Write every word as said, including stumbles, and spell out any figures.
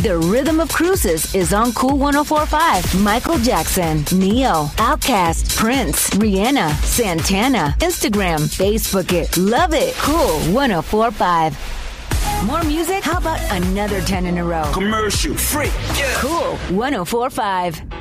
The Rhythm of Cruises is on Cool one oh four point five. Michael Jackson, Neo, Outkast, Prince, Rihanna, Santana. Instagram, Facebook it. Love it. Cool one oh four point five. More music? How about another ten in a row? Commercial free. Yeah. Cool one oh four point five.